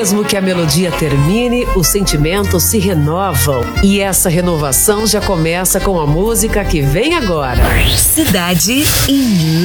Mesmo que a melodia termine, os sentimentos se renovam. E essa renovação já começa com a música que vem agora. Cidade em